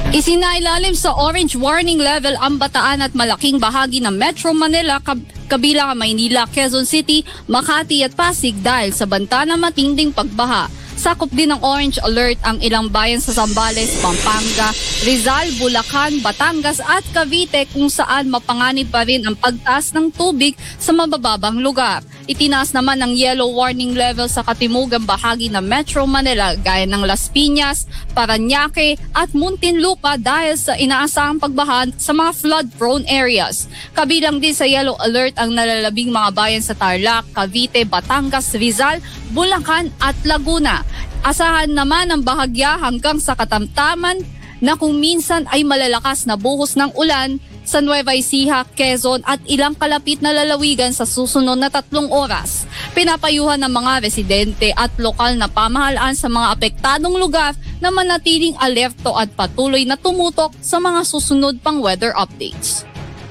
Isinailalim sa orange warning level ang Bataan at malaking bahagi ng Metro Manila kabilang ang Maynila, Quezon City, Makati at Pasig dahil sa banta na matinding pagbaha. Sakop din ng orange alert ang ilang bayan sa Zambales, Pampanga, Rizal, Bulacan, Batangas at Cavite kung saan mapanganib pa rin ang pagtaas ng tubig sa mabababang lugar. Itinaas naman ng yellow warning level sa katimugang bahagi ng Metro Manila gaya ng Las Piñas, Parañaque at Muntinlupa dahil sa inaasahang pagbaha sa mga flood-prone areas. Kabilang din sa yellow alert ang nalalabing mga bayan sa Tarlac, Cavite, Batangas, Rizal, Bulacan at Laguna. Asahan naman ang bahagya hanggang sa katamtaman na kung minsan ay malalakas na buhos ng ulan sa Nueva Ecija, Quezon at ilang kalapit na lalawigan sa susunod na 3 oras. Pinapayuhan ng mga residente at lokal na pamahalaan sa mga apektadong lugar na manatiling alerto at patuloy na tumutok sa mga susunod pang weather updates.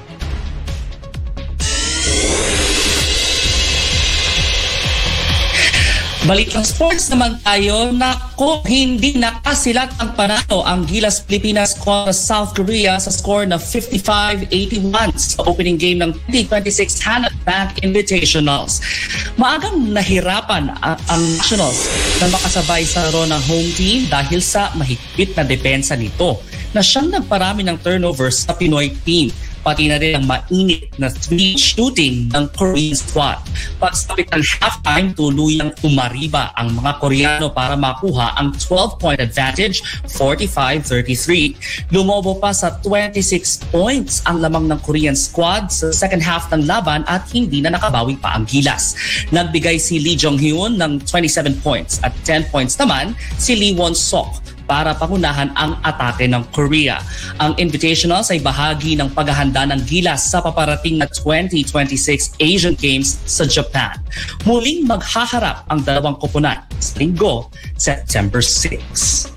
Balitang sports naman tayo. Nako, hindi nakasilat ang panalo ang Gilas Pilipinas kontra South Korea sa score na 55-81 sa opening game ng 2026 Hana Bank Invitationals. Maagang nahirapan ang Nationals na makasabay sa laro ng home team dahil sa mahigpit na depensa nito na siyang nagparami ng turnovers sa Pinoy team. Pati na rin ang mainit na 3 shooting ng Korean squad. Pagsapit ng halftime, tuluyang umariba ang mga Koreano para makuha ang 12-point advantage, 45-33. Lumobo pa sa 26 points ang lamang ng Korean squad sa second half ng laban at hindi na nakabawi pa ang Gilas. Nagbigay si Lee Jong-hyun ng 27 points at 10 points naman si Lee Won-sok para pangunahan ang atake ng Korea. Ang Invitationals ay bahagi ng paghahanda ng Gilas sa paparating na 2026 Asian Games sa Japan. Muling maghaharap ang dalawang koponan sa Linggo, September 6.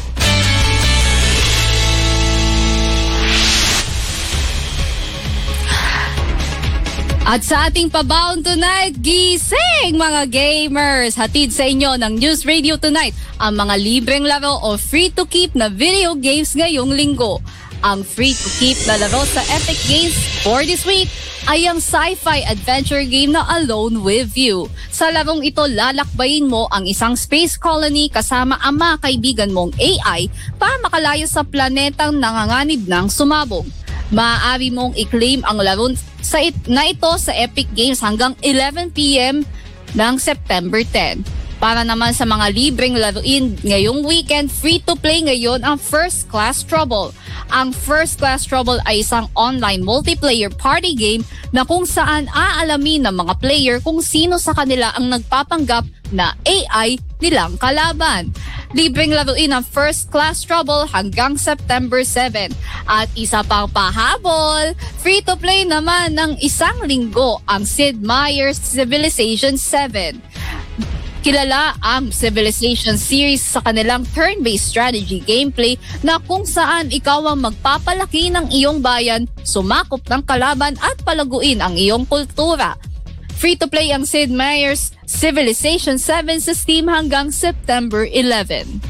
At sa ating pabaon tonight, gising mga gamers! Hatid sa inyo ng News Radio Tonight ang mga libreng laro o free-to-keep na video games ngayong linggo. Ang free-to-keep na laro sa Epic Games for this week ay ang sci-fi adventure game na Alone With You. Sa larong ito, lalakbayin mo ang isang space colony kasama ang mga kaibigan mong AI para makalayo sa planetang nanganganib ng sumabog. Maaari mong i-claim ang laro na ito sa Epic Games hanggang 11 p.m. ng September 10. Para naman sa mga libreng laruin ngayong weekend, free-to-play ngayon ang First Class Trouble. Ang First Class Trouble ay isang online multiplayer party game na kung saan aalamin ng mga player kung sino sa kanila ang nagpapanggap na AI nilang kalaban. Libreng laruin ang First Class Trouble hanggang September 7. At isa pang pahabol, free-to-play naman ng isang linggo ang Sid Meier's Civilization 7. Kilala ang Civilization series sa kanilang turn-based strategy gameplay na kung saan ikaw ang magpapalaki ng iyong bayan, sumakop ng kalaban at palaguin ang iyong kultura. Free-to-play ang Sid Meier's Civilization 7 sa Steam hanggang September 11.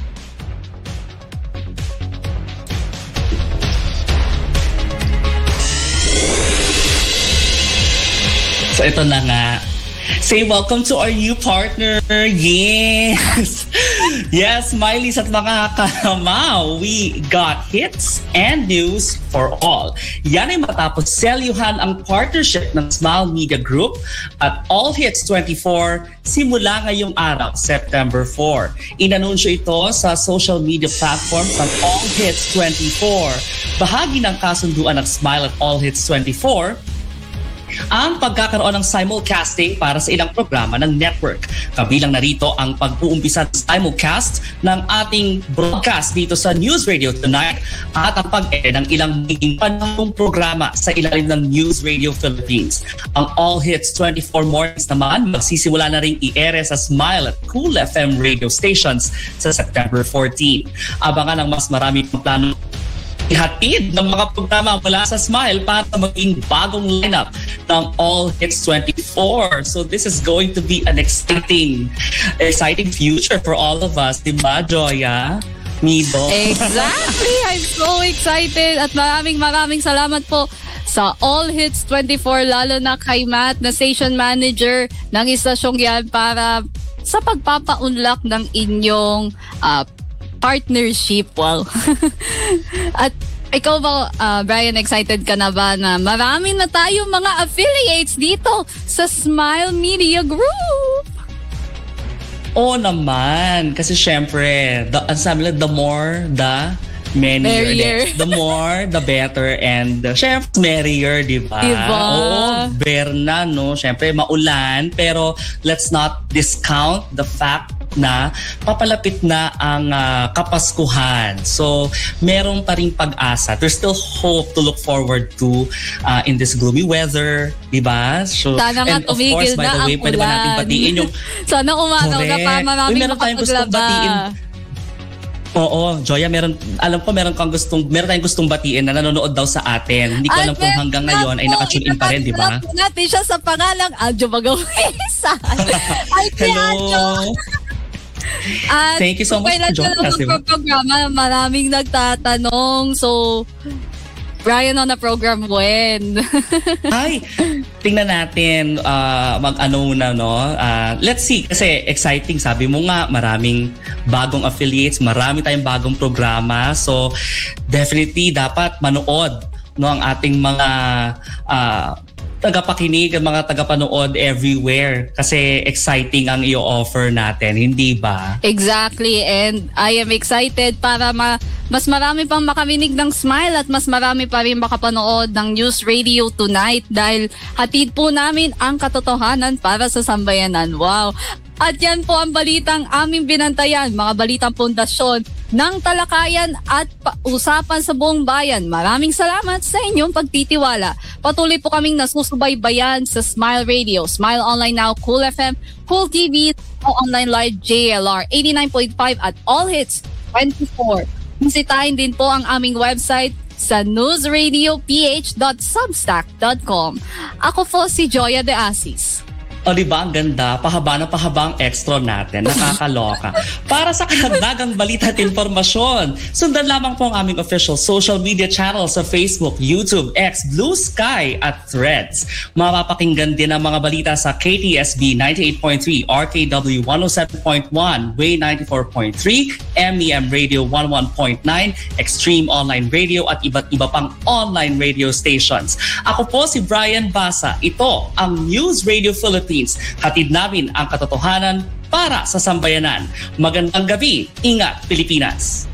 So ito na nga. Say welcome to our new partner. Yes. Yes, Miley's at mga kasama. We got hits and news for all. Yan ay matapos selyuhan ang partnership ng Smile Media Group at All Hits 24 simula ngayong araw, September 4. Inanunsyo ito sa social media platform ng All Hits 24. Bahagi ng kasunduan ng Smile at All Hits 24 ang pagkakaroon ng simulcasting para sa ilang programa ng network. Kabilang narito ang pag-uumpisa ng simulcast ng ating broadcast dito sa News Radio Tonight at ang pag-air ng ilang magiging panahong programa sa ilalim ng News Radio Philippines. Ang All Hits 24 Mornings naman magsisimula na rin i-air sa Smile at Cool FM radio stations sa September 14. Abangan ang mas marami pang plano ihatid ng mga programa mula sa Smile para maging bagong lineup ng All Hits 24. So this is going to be an exciting future for all of us. Diba, Joya? Mido. Exactly! I'm so excited at maraming salamat po sa All Hits 24, lalo na kay Matt na station manager ng istasyong yan para sa pagpapaunlak ng inyong partnership. Wow! At ikaw ba, Brian, excited ka na ba na marami na tayong mga affiliates dito sa Smile Media Group? Oo naman. Kasi syempre, ang sabi nila, the more, the merrier. The more, the better. And syempre, merrier, di ba? Diba? Oo, Berna, no? Syempre, maulan. Pero let's not discount the fact na papalapit na ang Kapaskuhan. So, meron pa rin pag-asa. There's still hope to look forward to in this gloomy weather, di ba? So, sana nga and of course, by the way, pwede ba natin patiin yung... Sana umagaw na pa, maraming meron tayong gustong batiin. Oo, Joya, alam ko meron tayong gustong batiin na nanonood daw sa atin. Hindi ko alam kung hanggang ngayon ay naka-tune in pa rin, di ba? Natin siya sa pangalang Adjo Magawisa. Ay, hello! At thank you so much for joining us. Programa, maraming nagtatanong. So, Brian on the program when? Ay, tingnan natin mag-ano na, no? Let's see, kasi exciting. Sabi mo nga, maraming bagong affiliates, marami tayong bagong programa. So, definitely dapat manood, no, ang ating mga tagapakinig, ang mga tagapanood everywhere kasi exciting ang i-offer natin, hindi ba? Exactly, and I am excited para mas marami pang makaminig ng Smile at mas marami pa rin makapanood ng News Radio Tonight dahil hatid po namin ang katotohanan para sa sambayanan. Wow! At yan po ang balitang aming binantayan, mga balitang pundasyon ng talakayan at usapan sa buong bayan. Maraming salamat sa inyong pagtitiwala. Patuloy po kaming nasusubaybayan sa Smile Radio, Smile Online Now, Cool FM, Cool TV, Online Live, JLR 89.5 at All Hits 24. Bisitahin din po ang aming website sa newsradioph.substack.com. Ako po si Joya De Asis. O diba, ang ganda, pahaba ang extra natin, nakakaloka. Para sa karagdagang balita at informasyon, sundan lamang po ang aming official social media channels sa Facebook, YouTube, X, Blue Sky at Threads. Mapapakinggan din ang mga balita sa KTSB 98.3, RKW 107.1, Way 94.3, MEM Radio 11.9, Extreme Online Radio at iba't iba pang online radio stations. Ako po si Brian Basa. Ito ang News Radio Philippines. Hatid namin ang katotohanan para sa sambayanan. Magandang gabi. Ingat, Pilipinas!